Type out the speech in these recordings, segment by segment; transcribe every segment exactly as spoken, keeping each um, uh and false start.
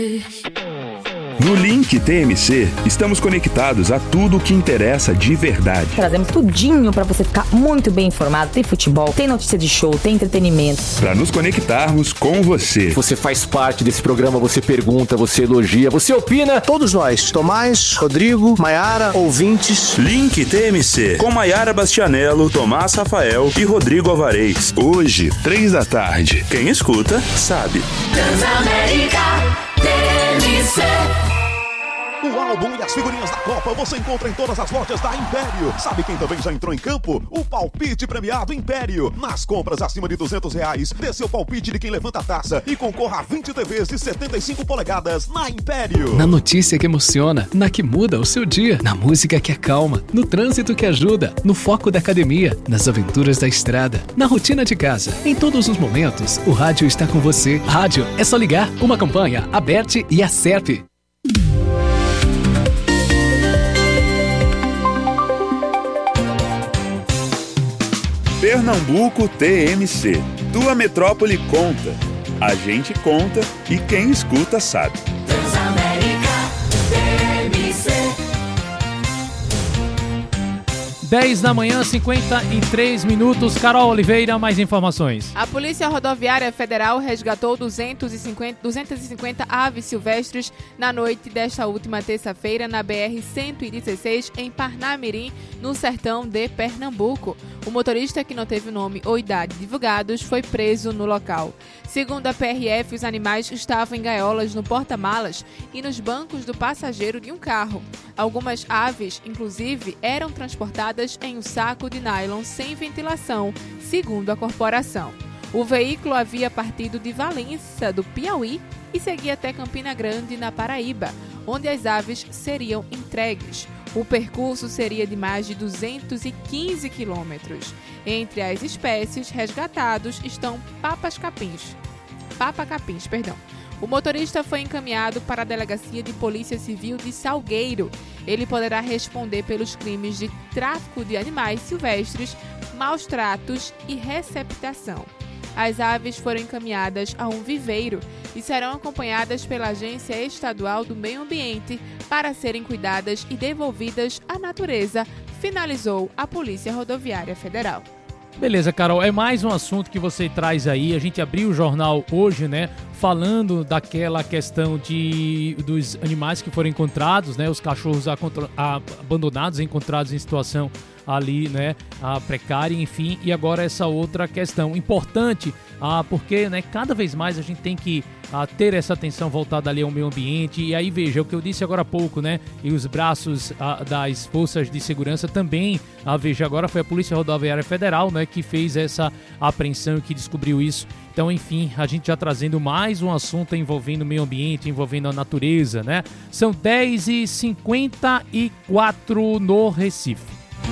No Link T M C, estamos conectados a tudo o que interessa de verdade. Trazemos tudinho para você ficar muito bem informado. Tem futebol, tem notícia de show, tem entretenimento. Para nos conectarmos com você. Você faz parte desse programa, você pergunta, você elogia, você opina. Todos nós, Tomás, Rodrigo, Maiara, ouvintes. Link T M C, com Maiara Bastianello, Tomás Rafael e Rodrigo Alvarez. Hoje, três da tarde. Quem escuta, sabe. Transamérica T M C. O álbum e as figurinhas da Copa você encontra em todas as lojas da Império. Sabe quem também já entrou em campo? O palpite premiado Império. Nas compras acima de duzentos reais, dê seu palpite de quem levanta a taça e concorra a vinte T Vs de setenta e cinco polegadas na Império. Na notícia que emociona, na que muda o seu dia, na música que acalma, no trânsito que ajuda, no foco da academia, nas aventuras da estrada, na rotina de casa. Em todos os momentos, o rádio está com você. Rádio é só ligar. Uma campanha, a B E R T e a SERP. Pernambuco T M C. Tua metrópole conta. A gente conta e quem escuta sabe. Transamérica T M C. dez da manhã, cinquenta e três minutos. Carol Oliveira, mais informações. A Polícia Rodoviária Federal resgatou duzentas e cinquenta aves silvestres na noite desta última terça-feira na B R cento e dezesseis, em Parnamirim, no sertão de Pernambuco. O motorista, que não teve nome ou idade divulgados, foi preso no local. Segundo a P R F, os animais estavam em gaiolas no porta-malas e nos bancos do passageiro de um carro. Algumas aves, inclusive, eram transportadas em um saco de nylon sem ventilação, segundo a corporação. O veículo havia partido de Valença, do Piauí, e seguia até Campina Grande, na Paraíba, onde as aves seriam entregues. O percurso seria de mais de duzentos e quinze quilômetros. Entre as espécies resgatados estão papas-capins. Papa-capins, perdão. O motorista foi encaminhado para a Delegacia de Polícia Civil de Salgueiro. Ele poderá responder pelos crimes de tráfico de animais silvestres, maus tratos e receptação. As aves foram encaminhadas a um viveiro e serão acompanhadas pela Agência Estadual do Meio Ambiente para serem cuidadas e devolvidas à natureza, finalizou a Polícia Rodoviária Federal. Beleza, Carol, é mais um assunto que você traz aí. A gente abriu o jornal hoje, né, falando daquela questão de, dos animais que foram encontrados, né, os cachorros abandonados, encontrados em situação ali, né, a precária, enfim, e agora essa outra questão importante, ah, porque, né, cada vez mais a gente tem que ah, ter essa atenção voltada ali ao meio ambiente. E aí, veja, o que eu disse agora há pouco, né, e os braços ah, das forças de segurança também, ah, veja, agora foi a Polícia Rodoviária Federal, né, que fez essa apreensão e que descobriu isso. Então, enfim, a gente já trazendo mais um assunto envolvendo o meio ambiente, envolvendo a natureza, né? São dez e cinquenta e quatro no Recife.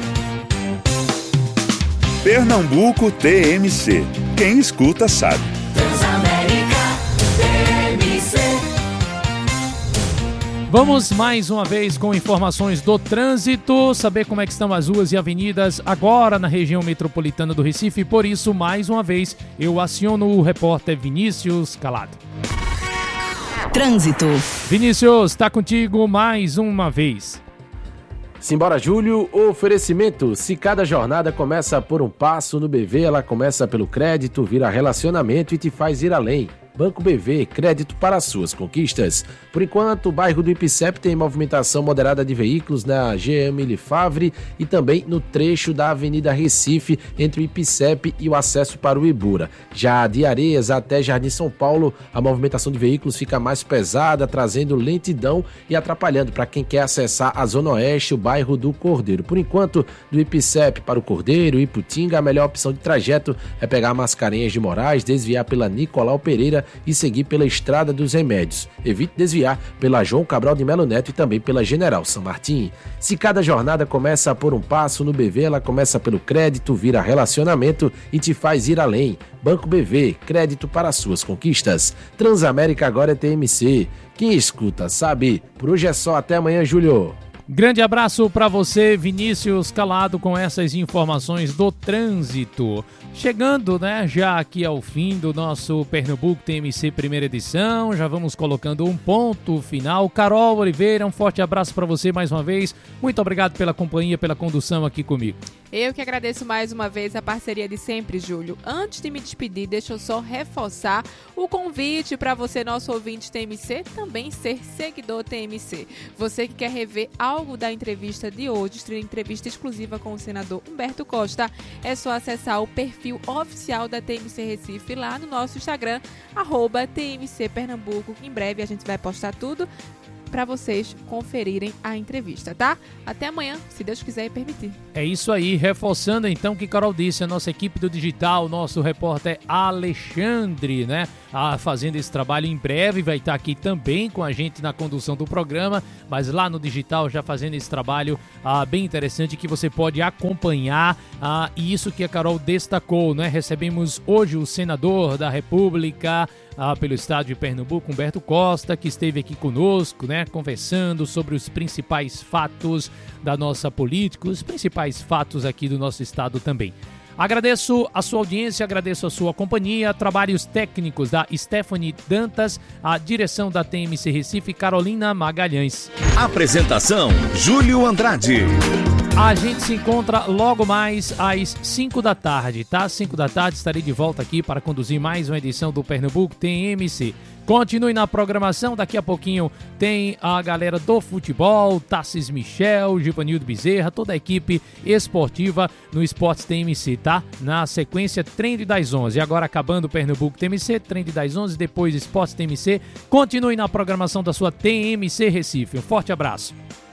Pernambuco T M C. Quem escuta sabe. Transamérica T M C. Vamos mais uma vez com informações do trânsito, saber como é que estão as ruas e avenidas agora na região metropolitana do Recife. Por isso, mais uma vez, eu aciono o repórter Vinícius Calado. Trânsito. Vinícius, está contigo mais uma vez. Simbora, Júlio. Oferecimento. Se cada jornada começa por um passo no B V, ela começa pelo crédito, vira relacionamento e te faz ir além. Banco B V, crédito para suas conquistas. Por enquanto, o bairro do Ipicep tem movimentação moderada de veículos na G M Lifavre e também no trecho da Avenida Recife, entre o Ipicep e o acesso para o Ibura. Já de Areias até Jardim São Paulo, a movimentação de veículos fica mais pesada, trazendo lentidão e atrapalhando para quem quer acessar a Zona Oeste, o bairro do Cordeiro. Por enquanto, do Ipicep para o Cordeiro e Iputinga, a melhor opção de trajeto é pegar Mascarenhas de Moraes, desviar pela Nicolau Pereira e seguir pela Estrada dos Remédios. Evite desviar pela João Cabral de Melo Neto e também pela General São Martim. Se cada jornada começa por um passo no B V, ela começa pelo crédito, vira relacionamento e te faz ir além. Banco B V, crédito para suas conquistas. Transamérica agora é T M C. Quem escuta sabe. Por hoje é só, até amanhã, Júlio. Grande abraço para você, Vinícius Calado, com essas informações do trânsito. Chegando, né, já aqui ao fim do nosso Pernambuco T M C primeira edição, já vamos colocando um ponto final. Carol Oliveira, um forte abraço para você mais uma vez. Muito obrigado pela companhia, pela condução aqui comigo. Eu que agradeço mais uma vez a parceria de sempre, Júlio. Antes de me despedir, deixa eu só reforçar o convite para você, nosso ouvinte T M C, também ser seguidor T M C. Você que quer rever algo da entrevista de hoje, entrevista exclusiva com o senador Humberto Costa, é só acessar o perfil oficial da T M C Recife lá no nosso Instagram, arroba T M C Pernambuco. Em breve a gente vai postar tudo para vocês conferirem a entrevista, tá? Até amanhã, se Deus quiser e permitir. É isso aí, reforçando então o que Carol disse, a nossa equipe do digital, nosso repórter Alexandre, né? Ah, fazendo esse trabalho em breve, vai estar aqui também com a gente na condução do programa, mas lá no digital já fazendo esse trabalho ah, bem interessante que você pode acompanhar, ah, e isso que a Carol destacou, né? Recebemos hoje o senador da República, Ah, pelo estado de Pernambuco, Humberto Costa, que esteve aqui conosco, né, conversando sobre os principais fatos da nossa política, os principais fatos aqui do nosso estado também. Agradeço a sua audiência, agradeço a sua companhia, trabalhos técnicos da Stephanie Dantas, a direção da T M C Recife, Carolina Magalhães. Apresentação, Júlio Andrade. A gente se encontra logo mais às cinco da tarde, tá? cinco da tarde estarei de volta aqui para conduzir mais uma edição do Pernambuco T M C. Continue na programação, daqui a pouquinho tem a galera do futebol, Tassis Michel, Givanildo Bezerra, toda a equipe esportiva no Esportes T M C, tá? Na sequência, Trend das onze. Agora acabando o Pernambuco T M C, Trend das onze, depois Esportes T M C. Continue na programação da sua T M C Recife. Um forte abraço.